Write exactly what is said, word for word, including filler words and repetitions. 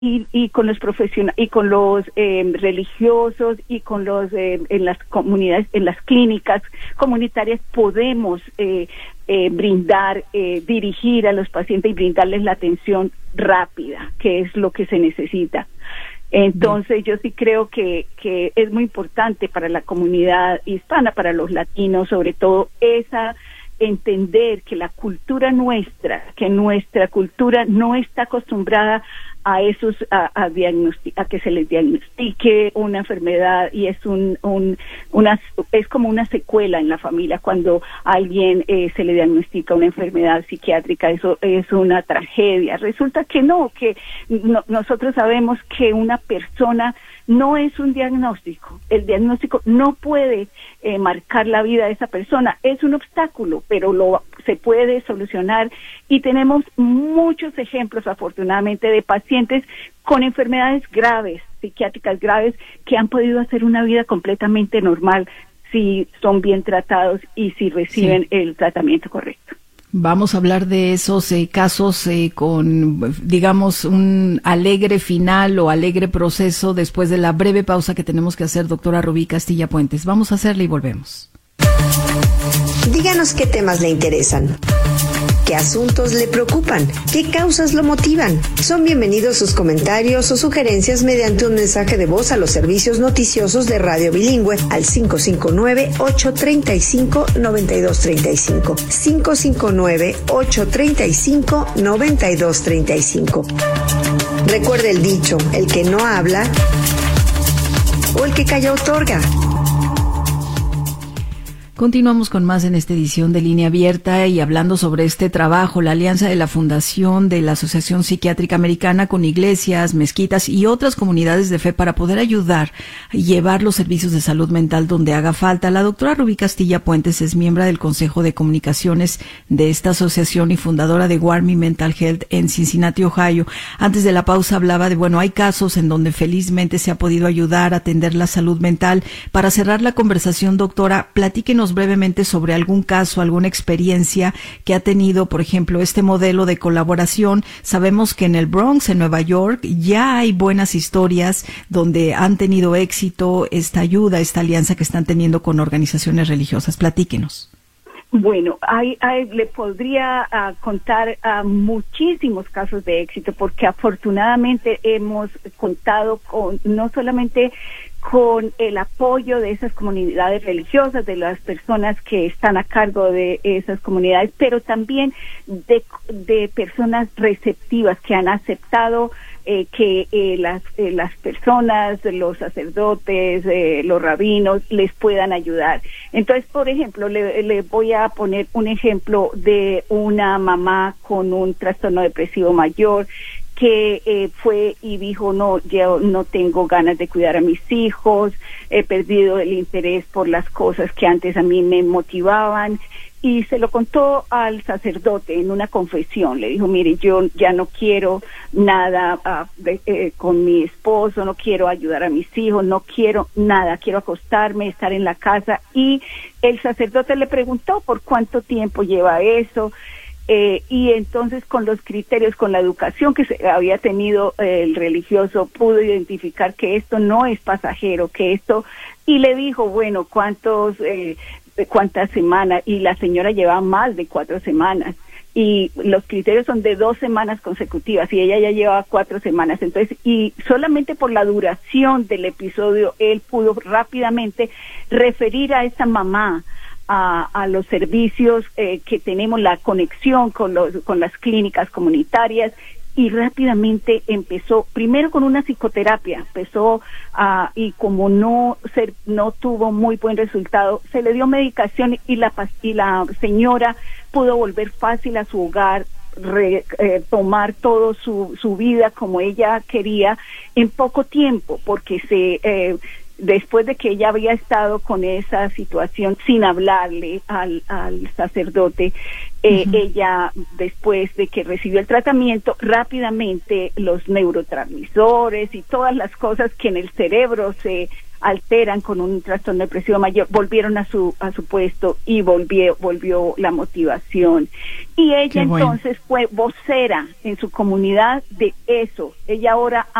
Y, y con los profesionales y con los eh, religiosos y con los eh, en las comunidades, en las clínicas comunitarias podemos eh, eh, brindar, eh, dirigir a los pacientes y brindarles la atención rápida, que es lo que se necesita. Entonces yo sí creo que, que es muy importante para la comunidad hispana, para los latinos sobre todo, esa entender que la cultura nuestra, que nuestra cultura no está acostumbrada a esos a, a, diagnosti- a que se les diagnostique una enfermedad, y es un, un una es como una secuela en la familia cuando a alguien eh, se le diagnostica una enfermedad psiquiátrica. Eso es una tragedia. Resulta que no, que no, nosotros sabemos que una persona no es un diagnóstico. El diagnóstico no puede eh, marcar la vida de esa persona. Es un obstáculo, pero lo se puede solucionar, y tenemos muchos ejemplos, afortunadamente, de pacientes con enfermedades graves, psiquiátricas graves, que han podido hacer una vida completamente normal si son bien tratados y si reciben sí. el tratamiento correcto. Vamos a hablar de esos eh, casos eh, con, digamos, un alegre final o alegre proceso después de la breve pausa que tenemos que hacer, doctora Rubí Castilla Puentes. Vamos a hacerla y volvemos. Díganos qué temas le interesan, qué asuntos le preocupan, qué causas lo motivan. Son bienvenidos sus comentarios o sugerencias mediante un mensaje de voz a los servicios noticiosos de Radio Bilingüe al cinco cinco nueve, ocho tres cinco, nueve dos tres cinco, cinco cinco nueve, ocho tres cinco, nueve dos tres cinco. Recuerde el dicho, el que no habla o el que calla otorga. Continuamos con más en esta edición de Línea Abierta y hablando sobre este trabajo, la alianza de la Fundación de la Asociación Psiquiátrica Americana con iglesias, mezquitas y otras comunidades de fe para poder ayudar y llevar los servicios de salud mental donde haga falta. La doctora Rubí Castilla Puentes es miembro del Consejo de Comunicaciones de esta asociación y fundadora de Warmi Mental Health en Cincinnati, Ohio. Antes de la pausa hablaba de, bueno, hay casos en donde felizmente se ha podido ayudar a atender la salud mental. Para cerrar la conversación, doctora, platíquenos brevemente sobre algún caso, alguna experiencia que ha tenido, por ejemplo, este modelo de colaboración. Sabemos que en el Bronx, en Nueva York, ya hay buenas historias donde han tenido éxito esta ayuda, esta alianza que están teniendo con organizaciones religiosas. Platíquenos. Bueno, hay, hay, le podría uh, contar uh, muchísimos casos de éxito, porque afortunadamente hemos contado con no solamente con el apoyo de esas comunidades religiosas, de las personas que están a cargo de esas comunidades, pero también de, de personas receptivas que han aceptado eh, que eh, las, eh, las personas, los sacerdotes, eh, los rabinos les puedan ayudar. Entonces, por ejemplo, le, le voy a poner un ejemplo de una mamá con un trastorno depresivo mayor que eh, fue y dijo, no, yo no tengo ganas de cuidar a mis hijos, he perdido el interés por las cosas que antes a mí me motivaban, y se lo contó al sacerdote en una confesión. Le dijo, mire, yo ya no quiero nada uh, de, eh, con mi esposo, no quiero ayudar a mis hijos, no quiero nada, quiero acostarme, estar en la casa. Y el sacerdote le preguntó por cuánto tiempo lleva eso. Eh, y entonces con los criterios, con la educación que se había tenido eh, el religioso, pudo identificar que esto no es pasajero, que esto, y le dijo, bueno, cuántos, eh, cuántas semanas, y la señora lleva más de cuatro semanas, y los criterios son de dos semanas consecutivas, y ella ya lleva cuatro semanas. Entonces, y solamente por la duración del episodio, él pudo rápidamente referir a esa mamá A, a los servicios eh, que tenemos, la conexión con los con las clínicas comunitarias, y rápidamente empezó, primero con una psicoterapia, empezó uh, y como no ser, no tuvo muy buen resultado, se le dio medicación, y la y la señora pudo volver fácil a su hogar, re, eh, tomar todo su su vida como ella quería en poco tiempo, porque se eh, después de que ella había estado con esa situación sin hablarle al, al sacerdote, eh, uh-huh. ella, después de que recibió el tratamiento, rápidamente los neurotransmisores y todas las cosas que en el cerebro se alteran con un trastorno depresivo mayor, volvieron a su a su puesto y volvió volvió la motivación. Y ella Qué bueno. entonces fue vocera en su comunidad de eso. Ella ahora